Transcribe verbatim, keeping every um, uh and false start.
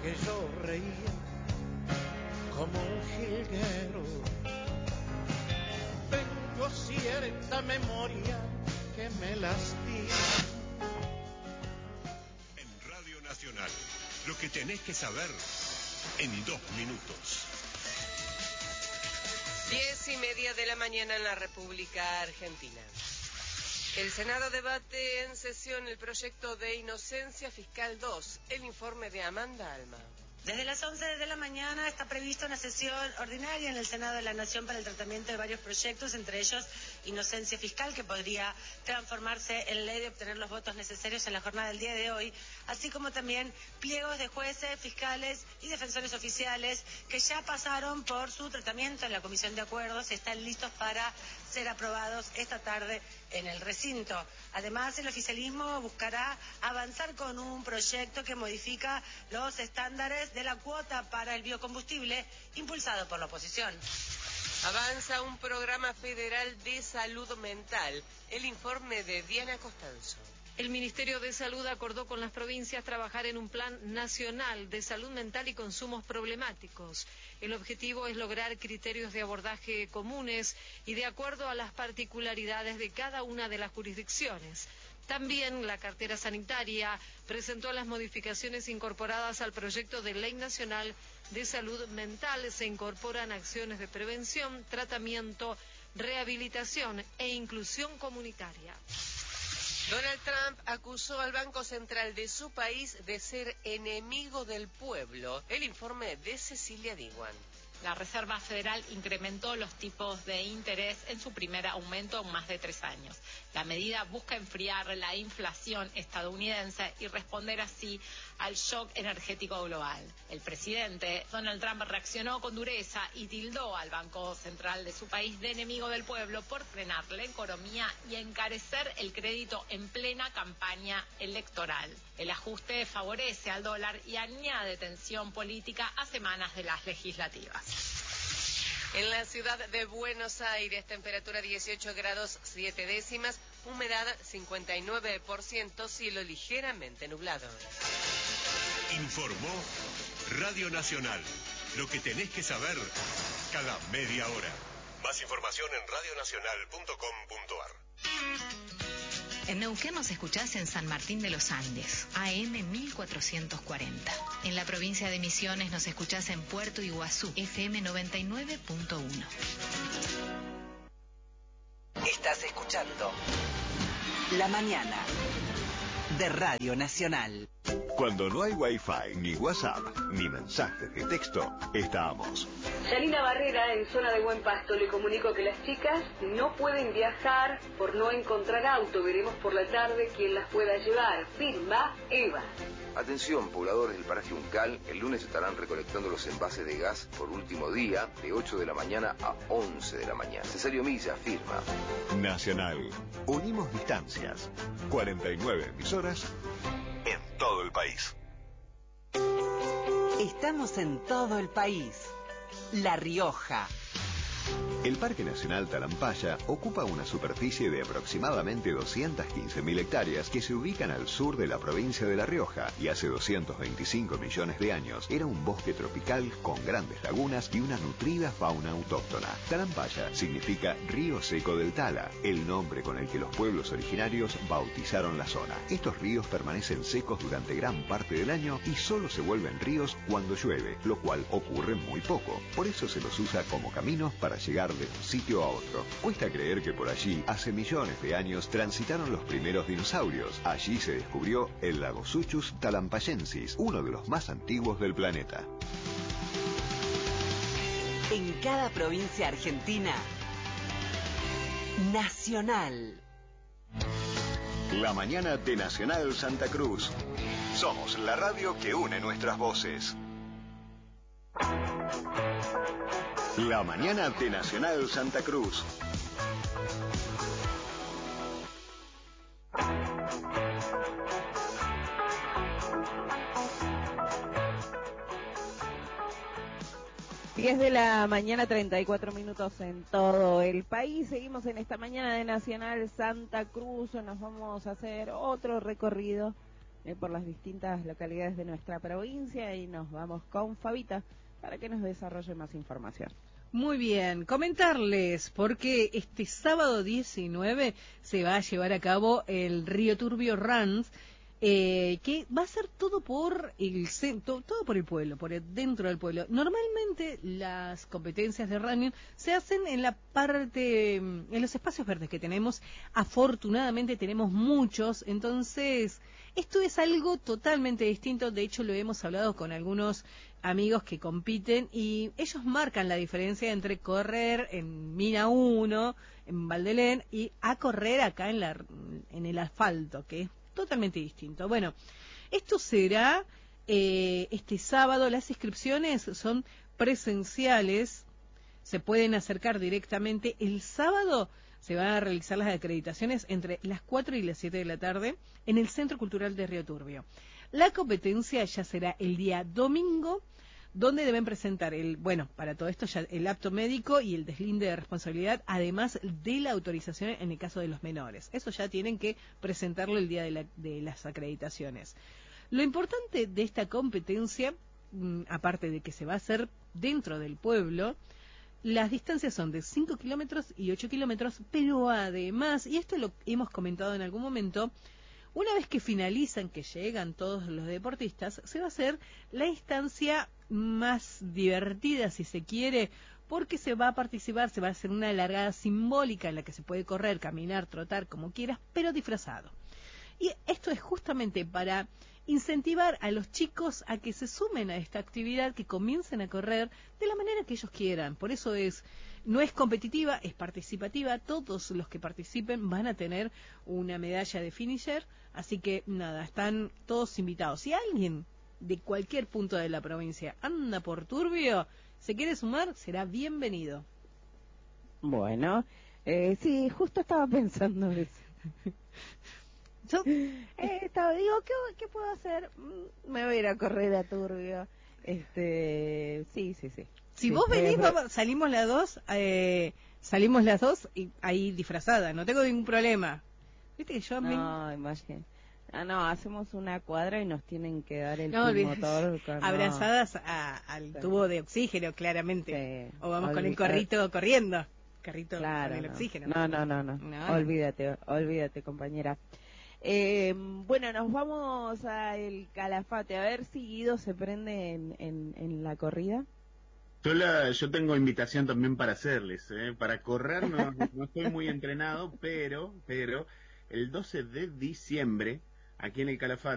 que yo reía como un jilguero. Tengo cierta memoria que me lastima. En Radio Nacional, lo que tenés que saber en dos minutos. Diez y media de la mañana en la República Argentina. El Senado debate en sesión el proyecto de Inocencia Fiscal dos, el informe de Amanda Alma. Desde las once de la mañana está prevista una sesión ordinaria en el Senado de la Nación para el tratamiento de varios proyectos, entre ellos Inocencia Fiscal, que podría transformarse en ley de obtener los votos necesarios en la jornada del día de hoy, así como también pliegos de jueces, fiscales y defensores oficiales que ya pasaron por su tratamiento en la Comisión de Acuerdos y están listos para ser aprobados esta tarde en el recinto. Además, el oficialismo buscará avanzar con un proyecto que modifica los estándares de la cuota para el biocombustible impulsado por la oposición. Avanza un programa federal de salud mental. El informe de Diana Costanzo. El Ministerio de Salud acordó con las provincias trabajar en un plan nacional de salud mental y consumos problemáticos. El objetivo es lograr criterios de abordaje comunes y de acuerdo a las particularidades de cada una de las jurisdicciones. También la cartera sanitaria presentó las modificaciones incorporadas al proyecto de Ley Nacional de Salud Mental. Se incorporan acciones de prevención, tratamiento, rehabilitación e inclusión comunitaria. Donald Trump acusó al Banco Central de su país de ser enemigo del pueblo. El informe de Cecilia Diwan. La Reserva Federal incrementó los tipos de interés en su primer aumento en más de tres años. La medida busca enfriar la inflación estadounidense y responder así al shock energético global. El presidente Donald Trump reaccionó con dureza y tildó al Banco Central de su país de enemigo del pueblo por frenar la economía y encarecer el crédito en plena campaña electoral. El ajuste favorece al dólar y añade tensión política a semanas de las legislativas. En la ciudad de Buenos Aires, temperatura dieciocho grados siete décimas, humedad cincuenta y nueve por ciento, cielo ligeramente nublado. Informó Radio Nacional. Lo que tenés que saber cada media hora. Más información en radio nacional punto com punto a r. En Neuquén nos escuchás en San Martín de los Andes, A M mil cuatrocientos cuarenta. En la provincia de Misiones nos escuchás en Puerto Iguazú, F M noventa y nueve punto uno. Estás escuchando La Mañana de Radio Nacional. Cuando no hay Wi-Fi, ni WhatsApp, ni mensajes de texto, estamos. Yanina Barrera, en zona de Buen Pasto, le comunico que las chicas no pueden viajar por no encontrar auto. Veremos por la tarde quién las pueda llevar. Firma Eva. Atención, pobladores del paraje Uncal, el lunes estarán recolectando los envases de gas por último día, de ocho de la mañana a once de la mañana. Cesario Milla, firma. Nacional. Unimos distancias. cuarenta y nueve emisoras en todo el país. Estamos en todo el país. La Rioja. El Parque Nacional Talampaya ocupa una superficie de aproximadamente doscientas quince mil hectáreas que se ubican al sur de la provincia de La Rioja y hace doscientos veinticinco millones de años era un bosque tropical con grandes lagunas y una nutrida fauna autóctona. Talampaya significa río seco del Tala, el nombre con el que los pueblos originarios bautizaron la zona. Estos ríos permanecen secos durante gran parte del año y solo se vuelven ríos cuando llueve, lo cual ocurre muy poco. Por eso se los usa como caminos para llegar de un sitio a otro. Cuesta creer que por allí, hace millones de años, transitaron los primeros dinosaurios. Allí se descubrió el Lagosuchus talampayensis, uno de los más antiguos del planeta. En cada provincia argentina, Nacional. La mañana de Nacional Santa Cruz. Somos la radio que une nuestras voces. La mañana de Nacional Santa Cruz. diez de la mañana, treinta y cuatro minutos en todo el país. Seguimos en esta mañana de Nacional Santa Cruz. Nos vamos a hacer otro recorrido eh, por las distintas localidades de nuestra provincia y nos vamos con Fabita para que nos desarrolle más información. Muy bien, comentarles porque este sábado diecinueve se va a llevar a cabo el Río Turbio Runs, eh, que va a ser todo por el centro, todo por el pueblo, por el, dentro del pueblo. Normalmente las competencias de running se hacen en la parte, en los espacios verdes que tenemos. Afortunadamente tenemos muchos, entonces esto es algo totalmente distinto. De hecho, lo hemos hablado con algunos amigos que compiten y ellos marcan la diferencia entre correr en Mina uno, en Valdelén, y a correr acá en, la, en el asfalto, que es totalmente distinto. Bueno, esto será eh, este sábado. Las inscripciones son presenciales, se pueden acercar directamente. El sábado se van a realizar las acreditaciones entre las cuatro y las siete de la tarde en el Centro Cultural de Río Turbio. La competencia ya será el día domingo, donde deben presentar el, bueno, para todo esto ya el apto médico y el deslinde de responsabilidad, además de la autorización en el caso de los menores. Eso ya tienen que presentarlo el día de, la, de las acreditaciones. Lo importante de esta competencia, mmm, aparte de que se va a hacer dentro del pueblo, las distancias son de cinco kilómetros y ocho kilómetros, pero además, y esto lo hemos comentado en algún momento, una vez que finalizan, que llegan todos los deportistas, se va a hacer la instancia más divertida, si se quiere, porque se va a participar, se va a hacer una largada simbólica en la que se puede correr, caminar, trotar, como quieras, pero disfrazado. Y esto es justamente para incentivar a los chicos a que se sumen a esta actividad, que comiencen a correr de la manera que ellos quieran. Por eso es, no es competitiva, es participativa. Todos los que participen van a tener una medalla de finisher, así que nada, están todos invitados. Si alguien de cualquier punto de la provincia anda por Turbio, se quiere sumar, será bienvenido. Bueno, eh, sí, justo estaba pensando eso. Yo eh, estaba, digo, ¿qué, ¿qué puedo hacer? Me voy a ir a correr a Turbio. Este, sí, sí, sí. Si sí, vos venís, eh, vamos, salimos las dos, eh, salimos las dos y ahí disfrazada, no tengo ningún problema. Viste que yo no, me... imagínate. Ah, no, hacemos una cuadra y nos tienen que dar el no, motor con, abrazadas a, al sí. tubo de oxígeno, claramente. Sí. O vamos Olvid... con el corrito corriendo. Carrito claro, con el no. oxígeno. No, no, no, no. no olvídate, no. olvídate, compañera. Eh, bueno, nos vamos al Calafate. A ver si Guido se prende en, en, en la corrida. Yo, la, yo tengo invitación también para hacerles, ¿eh? Para correr no, no estoy muy entrenado, pero, pero el doce de diciembre, aquí en el Calafate,